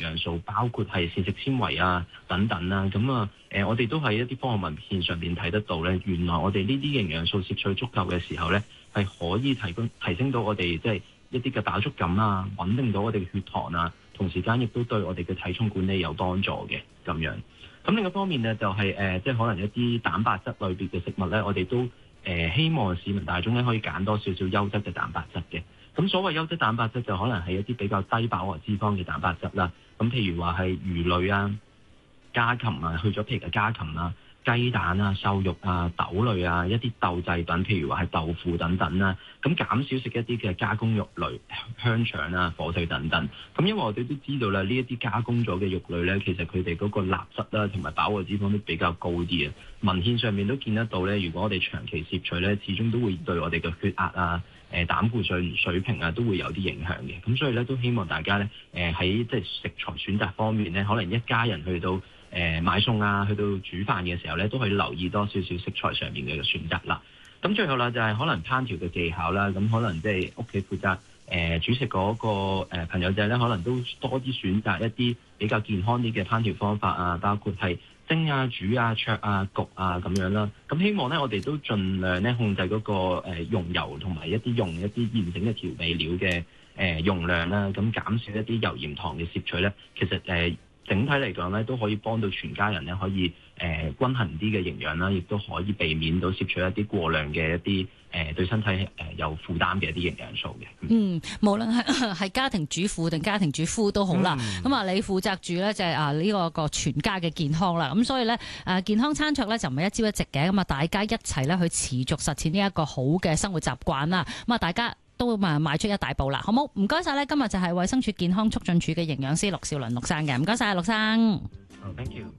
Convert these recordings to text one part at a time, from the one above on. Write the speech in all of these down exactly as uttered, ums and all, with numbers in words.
養素，包括係膳食纖維啊等等啦。咁啊誒，我哋都喺一啲科學文獻上邊睇得到咧，原來我哋呢啲營養素攝取足夠嘅時候咧，係可以提供提升到我哋即係一啲嘅飽足感啊，穩定到我哋嘅血糖啊，同時間亦都對我哋嘅體重管理有幫助嘅咁樣。咁另一方面咧，就係、是、誒、呃，即係可能一啲蛋白質類別嘅食物咧，我哋都誒、呃、希望市民大眾咧可以揀多少少優質嘅蛋白質嘅。咁所謂優質蛋白質就可能係一啲比較低飽和脂肪嘅蛋白質啦。咁譬如話係魚類啊、家禽啊、去咗皮嘅家禽啊、雞蛋啊、瘦肉啊、豆類啊、一啲豆製品，譬如話係豆腐等等啦。咁減少食一啲嘅加工肉類、香腸啊、火腿等等。咁因為我哋都知道啦，呢一啲加工咗嘅肉類咧，其實佢哋嗰個鈉質啦同埋飽和脂肪都比較高啲啊。文獻上面都見得到咧，如果我哋長期攝取咧，始終都會對我哋嘅血壓啊、誒膽固醇水平啊，都會有啲影響嘅。咁所以咧，都希望大家咧，誒喺即係食材選擇方面咧，可能一家人去到誒、呃、買餸啊，去到煮飯嘅時候咧，都可以留意多少少食材上面嘅選擇啦。咁最後啦，就係、是、可能烹調嘅技巧啦。咁可能即係屋企負責誒、呃、煮食嗰、那個、呃、朋友仔咧，可能都多啲選擇一啲比較健康啲嘅烹調方法啊，包括係蒸啊、煮啊、灼啊、焗啊咁樣啦。咁希望咧，我哋都盡量咧控制嗰、那個、呃、用油同埋一啲用一啲現成嘅調味料嘅誒、呃、用量啦。咁減少一啲油鹽糖嘅攝取咧，其實誒、呃、整體嚟講咧，都可以幫到全家人咧可以誒、呃、均衡啲嘅營養啦，亦都可以避免到攝取一啲過量嘅一啲誒、呃、對身體誒、呃、有負擔嘅一啲營養素嘅。 嗯，無論係係家庭主婦定家庭主夫都好啦。咁啊、嗯，你負責住咧就係啊呢個個全家嘅健康啦。咁所以咧誒健康餐桌咧就唔係一朝一夕嘅，咁啊大家一齊咧去持續實踐呢一個好嘅生活習慣啦。咁啊大家都啊邁出一大步啦，好冇？唔該晒咧，今日就係衛生署健康促進處嘅營養師陸兆倫陸生嘅，唔該晒陸生。 好 ，thank you。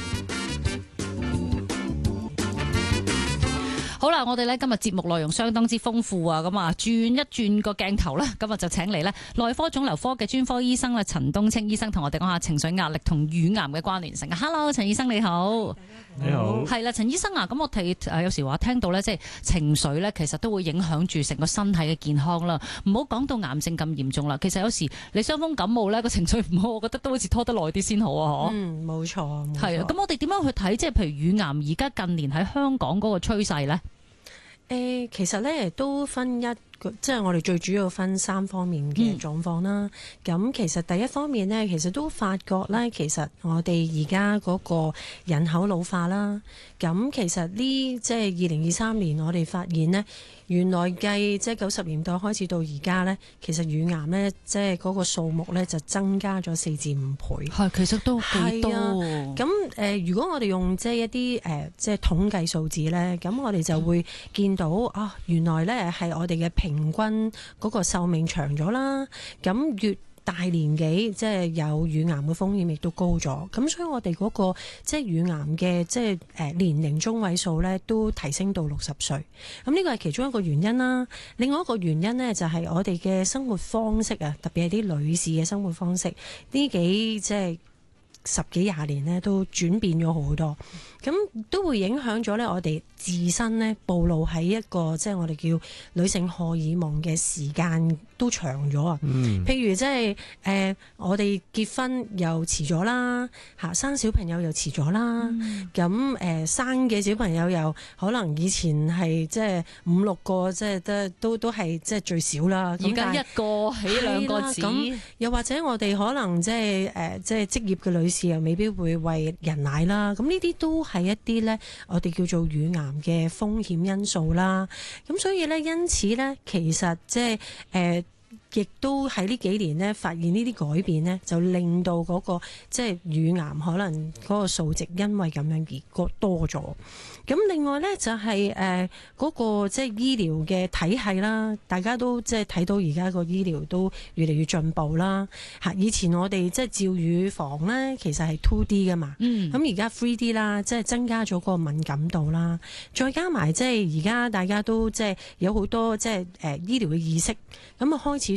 好啦，我哋咧今日節目內容相當之豐富啊，咁啊轉一轉個鏡頭啦，今日就請嚟咧內科腫瘤科嘅專科醫生啦，陳冬青醫生同我哋講下情緒壓力同乳癌嘅關聯性。Hello， 陳醫生你好。 你好。 係啦，陳醫生啊，咁我哋誒有時話聽到咧，即係情緒咧，其實都會影響住成個身體嘅健康啦。唔好講到癌症咁嚴重啦，其實有時你傷風感冒咧個情緒唔好，我覺得都好似拖得耐啲先好啊，嗬。 嗯，冇錯。 係啊，咁我哋點樣去睇即係譬如乳癌而家近年喺香港嗰個趨勢咧？ 誒、呃，其實咧都分一個，即係我哋最主要分三方面嘅狀況啦。咁、嗯、其實第一方面呢，其實都發覺咧，其實我哋而家嗰個人口老化啦。咁其實呢，即係二零二三年，我哋發現呢，原來計即係九十年代開始到而家呢，其實乳癌呢，即係嗰個數目呢，就增加咗四至五倍。 係，其實都幾多。 咁誒、呃，如果我哋用即係一啲誒、呃，即係統計數字呢，咁我哋就會見到、嗯、啊，原來呢係我哋嘅平均嗰個壽命長咗啦。咁越大年紀即係有乳癌嘅風險亦都高咗，咁所以我哋嗰、那個即係乳癌嘅即係誒年齡中位數咧都提升到六十歲，咁呢個係其中一個原因啦。另外一個原因呢，就係我哋嘅生活方式啊，特別係啲女士嘅生活方式，呢幾即係十幾廿年呢都轉變咗好多，咁都會影響咗咧我哋自身呢暴露喺一個即係我哋叫女性荷爾蒙嘅時間都長咗啊！嗯、譬如即係誒，我哋結婚又遲咗啦，嚇生小朋友又遲咗啦，咁誒、嗯呃、生嘅小朋友又可能以前係即係五六個，即係都都都係即係最少啦。 而家一個起兩個止， 咁又或者我哋可能即係誒即係職業嘅女士又未必會餵人奶啦。咁呢啲都係一啲咧，我哋叫做乳癌嘅風險因素啦。咁所以咧，因此咧，其實即係誒。呃亦都喺呢幾年呢，發現呢啲改變呢，就令到嗰、那個即係乳癌可能嗰個數值因為咁樣而多咗。咁另外呢，就係誒嗰個即係醫療嘅體系啦，大家都即係睇到而家個醫療都越嚟越進步啦。嚇，以前我哋即係照乳房呢，其實係 two D 㗎嘛，咁而家 three D 啦，即係增加咗個敏感度啦，再加埋即係而家大家都即係有好多即係誒醫療嘅意識，咁啊開始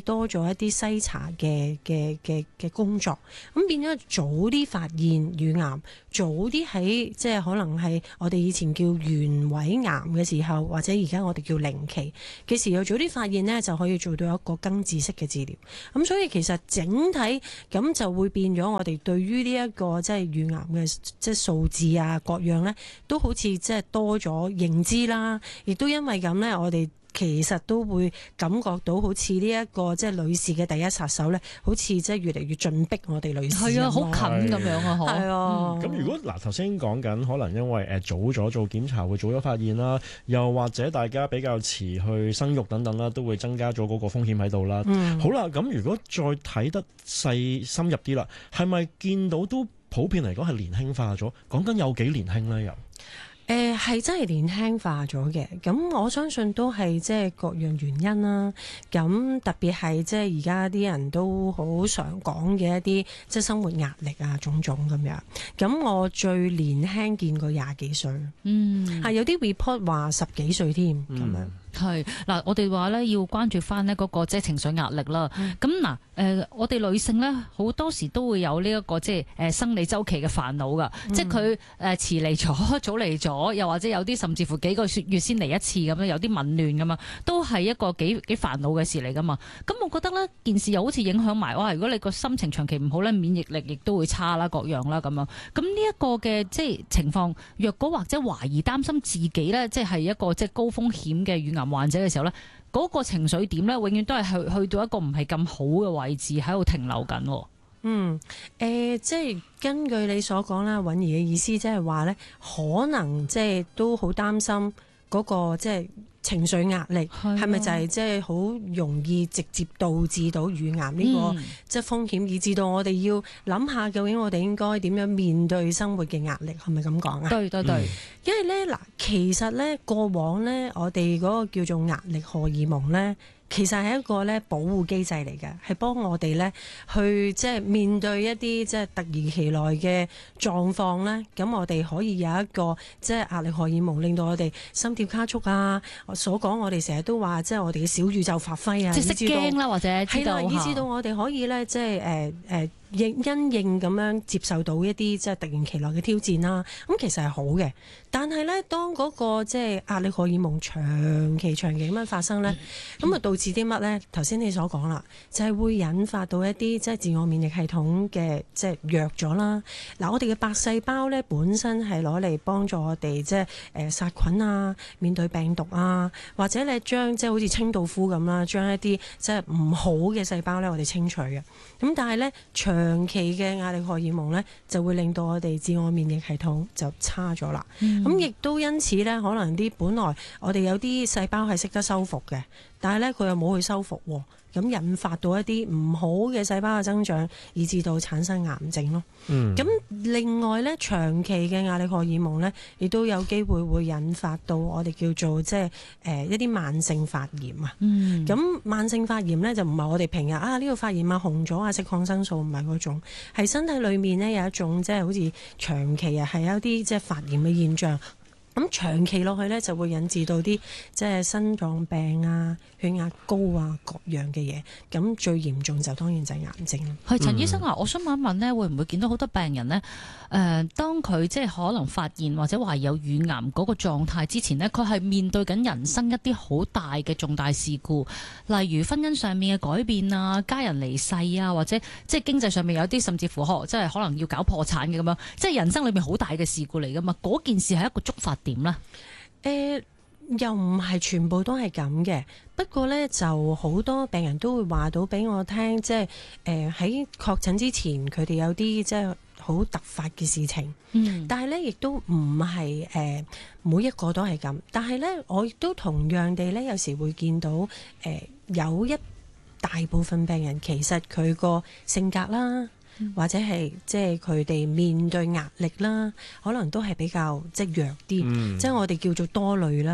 多咗一啲篩查嘅嘅嘅嘅工作，咁變咗早啲發現乳癌，早啲喺即係可能係我哋以前叫原位癌嘅時候，或者而家我哋叫零期嘅時候，早啲發現呢，就可以做到一個根治式嘅治療。咁所以其實整體咁就會變咗我哋對於呢一個即係乳癌嘅即係數字啊各樣呢，都好似即係多咗認知啦，亦都因為咁呢，我哋其實都會感覺到好似呢一個即係女士嘅第一殺手咧，好似即係越嚟越進逼我哋女士。 係啊，好近咁樣啊， 係啊。 咁、嗯、如果嗱頭先講緊，可能因為誒早咗做檢查會早咗發現啦，又或者大家比較遲去生育等等啦，都會增加咗嗰個風險喺度啦。嗯、好啦，咁如果再睇得細深入啲啦，係咪見到都普遍嚟講係年輕化咗？講緊有幾年輕咧又？ 誒係、呃、真係年輕化咗嘅，咁我相信都係即係各樣原因啦。咁特別係即係而家啲人都好常講嘅一啲即係生活壓力啊，種種咁樣。咁我最年輕見過廿幾歲，嗯，係有啲 report 話十幾歲添咁樣。嗯係嗱，我哋話咧要關注翻呢嗰個即係情緒壓力啦。咁嗱、嗯，誒、呃、我哋女性咧好多時都會有呢、這、一個即係誒生理週期嘅煩惱噶，嗯、即係佢誒遲嚟咗、早嚟咗，又或者有啲甚至乎幾個月先嚟一次咁樣，有啲紊亂噶嘛，都係一個幾幾煩惱嘅事嚟噶嘛。咁我覺得呢件事又好似影響埋哇，如果你個心情長期唔好咧，免疫力亦都會差啦，各樣啦咁樣。咁呢一個嘅即係情況，若果或者懷疑擔心自己咧，即係一個即係高風險嘅乳癌患者嘅時候呢，嗰、那個情緒點呢，永遠都係去去到一個唔係咁好嘅位置喺度停留緊。 嗯，誒、呃，即係根據你所講啦，韻儀嘅意思即係話呢，可能即係都好擔心嗰、那個即係情緒壓力係咪、啊、就係即係好容易直接導致到乳癌呢、這個、嗯、即係風險，以至到我哋要諗下究竟我哋應該點樣面對生活嘅壓力，係咪咁講啊？對對對，因為咧嗱，其實咧過往咧我哋嗰個叫做壓力荷爾蒙咧，其實係一個咧保護機制嚟嘅，係幫我哋咧去即係面對一啲即係突如其來嘅狀況咧，咁我哋可以有一個即係壓力荷爾蒙，令到我哋心跳加速啊。我所講我哋成日都話，即係我哋嘅小宇宙發揮啊， 即係識驚啦，或者知道， 以至到我哋可以咧即係誒誒應因應咁樣接受到一啲即係突然其來嘅挑戰啦。咁其實係好嘅，但係咧當嗰個即係壓力荷爾蒙長期長期咁樣發生咧，咁啊、嗯、導致啲乜咧？頭先你所講啦，就係、是、會引發到一啲即係自我免疫系統嘅即係弱咗啦。嗱，我哋嘅白細胞咧本身係攞嚟幫助我哋即係誒殺菌啊，面對病毒啊，或者你將即係好似清道夫咁啦，將一啲即係唔好嘅細胞咧，我哋清除嘅。咁但係咧長期嘅壓力荷爾蒙咧，就會令到我哋自我免疫系統就差咗啦。咁亦、嗯、都因此咧，可能啲本來我哋有啲細胞係識得修復嘅，但係咧佢又冇去修復，咁引發到一啲唔好嘅細胞嘅增長，以致到產生癌症咯。咁、嗯、另外咧，長期嘅壓力荷爾蒙咧，亦都有機會會引發到我哋叫做即係誒一啲慢性發炎啊。咁、嗯、慢性發炎咧就唔係我哋平日啊呢、呢個發炎啊紅咗啊食抗生素，唔係嗰種，係身體裏面咧有一種即係好似長期啊係有啲即係發炎嘅現象。咁長期落去咧，就會引致到啲即係心臟病啊、血壓高啊各樣嘅嘢。咁最嚴重就當然就係癌症啦。 係陳醫生啊，我想問一問咧，會唔會見到好多病人咧？誒、呃，當佢即係可能發現或者懷疑有乳癌嗰個狀態之前呢，佢係面對緊人生一啲好大嘅重大事故，例如婚姻上面嘅改變啊、家人離世啊，或者即係經濟上面有啲甚至乎可即係可能要搞破產嘅咁樣，即係人生裏面好大嘅事故嚟噶嘛。嗰件事係一個觸發點啦。 誒、呃，又唔係全部都係咁嘅。不過呢，就好多病人都會話到俾我聽，即係誒喺確診之前，佢哋有啲即係好突發嘅事情。嗯，但係呢，亦都唔係誒每一個都係咁。但係呢，我亦都同樣地呢，有時會見到誒、呃、有一大部分病人其實佢個性格啦。或者係即係佢哋面對壓力啦，可能都係比較即係弱啲，嗯、即係我哋叫做多慮啦。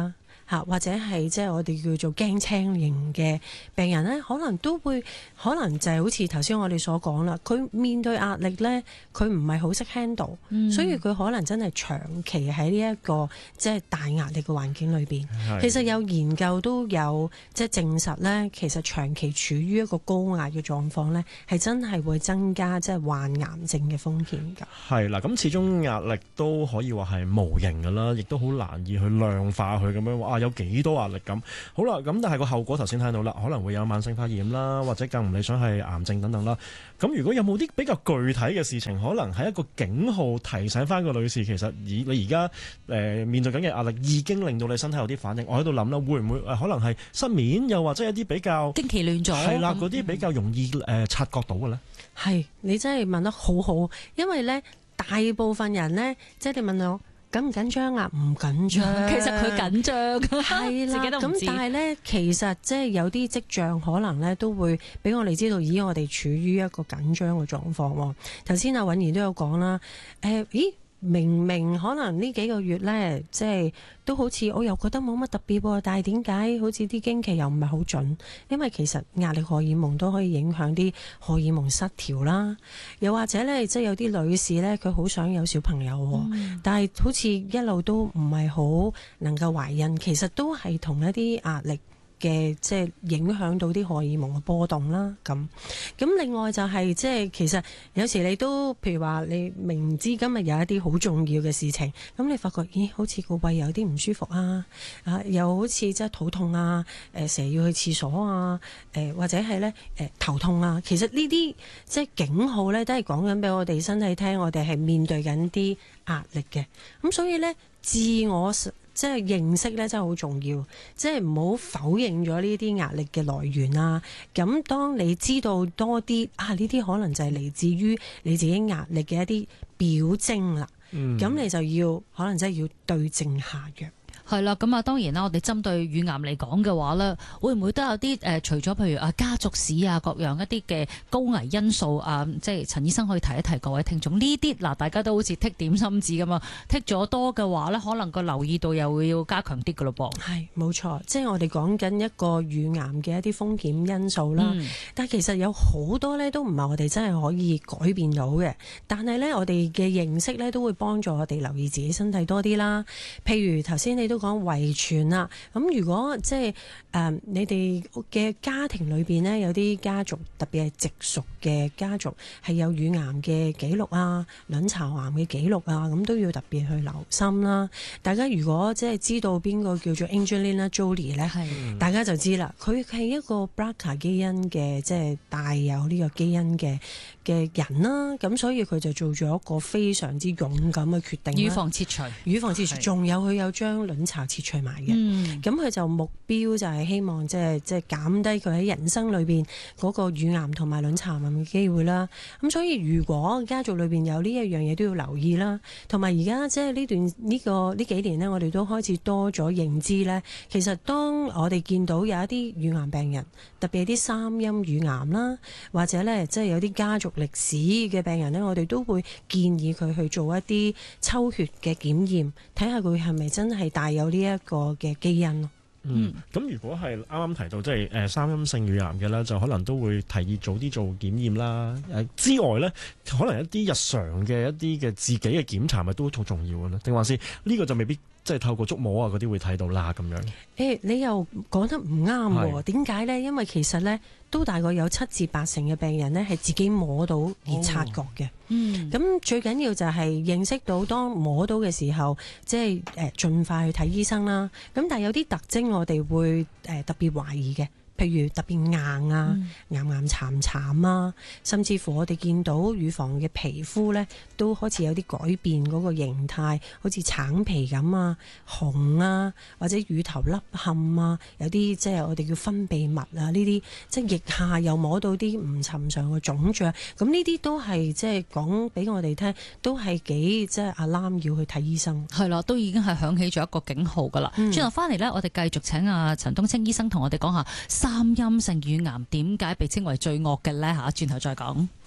嚇，或者係即係我哋叫做驚青型嘅病人咧，可能都會可能就係好似頭先我哋所講啦，佢面對壓力咧，佢唔係好識 handle，嗯、所以佢可能真係長期喺呢一個即係大壓力嘅環境裏邊。其實有研究都有即係證實咧，其實長期處於一個高壓嘅狀況咧，係真係會增加即係患癌症嘅風險㗎。係啦，咁始終壓力都可以話係無形㗎啦，亦都好難以去量化佢咁樣話啊有幾多壓力咁。好啦，咁但係個後果頭先聽到啦，可能會有慢性發炎啦，或者更唔理想係癌症等等啦。咁如果有冇啲比較具體嘅事情，可能係一個警號提醒翻個女士，其實以你而家誒面對緊嘅壓力已經令到你身體有啲反應。我喺度諗啦，會唔會誒可能係失眠，又或者一啲比較經期亂咗， 係啦，嗰啲比較容易誒、呃、察覺到嘅咧？ 係，你真係問得好好，因為咧大部分人咧，即係你問我緊唔緊張啊？唔緊張， 其實佢緊張， 係啦。咁但係咧，其實即係有啲跡象可能咧都會俾我哋知道，咦，我哋處於一個緊張嘅狀況。頭先阿允兒都有講啦，誒、呃，咦？明明可能呢幾個月呢，即係都好似我又覺得冇乜特別喎，但係點解好似啲經期又唔係好準？因為其實壓力荷爾蒙都可以影響啲荷爾蒙失調啦，又或者呢，即係有啲女士呢，佢好想有小朋友，嗯、但係好似一路都唔係好能夠懷孕，其實都係同一啲壓力嘅即係影響到啲荷爾蒙嘅波動啦，咁咁另外就係即係其實有時你都譬如話你明知今日有一啲好重要嘅事情，咁你發覺咦好似個胃有啲唔舒服啊，啊又好似即係肚痛啊，誒成日要去廁所啊，誒或者係咧誒頭痛啊，其實呢啲即係警號咧，都係講緊俾我哋身體聽，我哋係面對緊啲壓力嘅，咁所以咧自我即係認識咧，真係好重要。即係唔好否認咗呢啲壓力嘅來源啊。咁當你知道多啲啊，呢啲可能就係嚟自於你自己壓力嘅一啲表徵啦。咁、嗯、你就要可能真係要對症下藥。 係啦，咁啊當然啦，我哋針對乳癌嚟講嘅話咧，會唔會都有啲誒、呃？除咗譬如啊家族史啊各樣一啲嘅高危因素啊，即係陳醫生可以提一提各位聽眾呢啲嗱，大家都好似剔點心紙咁啊，剔咗多嘅話咧，可能個留意度又會要加強啲㗎咯噃。係冇錯，即係我哋講緊一個乳癌嘅一啲風險因素啦。嗯、但係其實有好多咧都唔係我哋真係可以改變到嘅，但係咧我哋嘅認識咧都會幫助我哋留意自己身體多啲啦。譬如頭先你都講遺傳啦，咁如果即係誒你哋嘅家庭裏邊呢，有啲家族特別係直屬嘅家族係有乳癌嘅記錄啊、卵巢癌嘅記錄啊，咁都要特別去留心啦。大家如果即係知道邊個叫做 Angelina Jolie 咧，係大家就知啦，佢係一個 B R C A 基因嘅，即係帶有呢個基因嘅嘅人啦。咁所以佢就做咗一個非常之勇敢嘅決定， 乳房切除， 乳房切除，仲有佢有將卵巢切除埋嘅，咁佢、嗯、就目標就係希望即係即係減低佢喺人生裏邊嗰個乳癌同埋卵巢癌嘅機會啦。咁所以如果家族裏邊有呢一樣嘢都要留意啦。同埋而家即係呢段呢、呢個呢幾年呢，我哋都開始多咗認知呢。其實當我哋見到有一啲乳癌病人，特別係啲三陰乳癌啦，或者呢即係有啲家族歷史嘅病人呢，我哋都會建議佢去做一啲抽血嘅檢驗，睇下佢係咪真係帶有呢一個嘅基因咯。 嗯，咁如果係啱啱提到即係誒三陰性乳癌嘅咧，就可能都會提議早啲做檢驗啦。誒之外咧，可能一啲日常嘅一啲嘅自己嘅檢查咪都好重要嘅咧，定還是呢個就未必即係透過觸摸啊嗰啲會睇到啦咁樣？誒、 欸，你又講得唔啱喎？點解咧？因為其實咧都大概有七至八成嘅病人咧係自己摸到而察覺嘅。哦、嗯，咁最緊要就係認識到當摸到嘅時候，即係誒盡快去睇醫生啦。咁但係有啲特徵我哋會誒特別懷疑嘅。譬如特別硬啊、岩岩慘慘啊，甚至乎我哋見到乳房嘅皮膚咧，都開始有啲改變嗰個形態，好似橙皮咁啊、紅啊，或者乳頭凹陷啊，有啲即係我哋叫分泌物啊，呢啲即係腋下又摸到啲唔尋常嘅腫脹，咁呢啲都係即係講俾我哋聽，都係幾即係 alarm 要去睇醫生。係啦， 都已經係響起咗一個警號㗎啦。轉頭翻嚟咧，我哋繼續請阿陳冬青醫生同我哋講下三陰性乳癌點解被稱為最惡嘅咧嚇？轉頭再講。